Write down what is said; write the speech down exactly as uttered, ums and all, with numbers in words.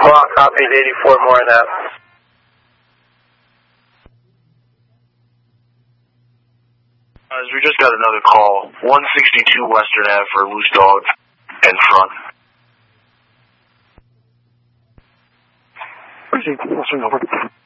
Block copies eighty-four more on that. Guys, we just got another call. one sixty-two Western Ave for loose dogs in front. Proceed, Western over.